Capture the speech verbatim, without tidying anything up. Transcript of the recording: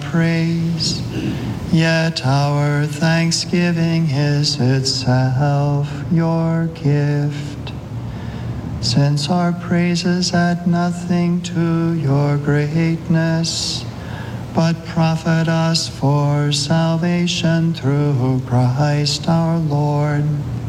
praise. Yet our thanksgiving is itself your gift. Since our praises add nothing to your greatness, but profit us for salvation through Christ our Lord.